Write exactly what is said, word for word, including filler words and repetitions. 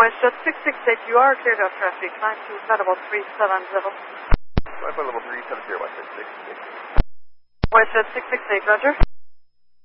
WestJet six six eight, you are cleared off traffic, nine two level three seven zero. Level three seven zero, WestJet six six eight. WestJet six six eight, roger.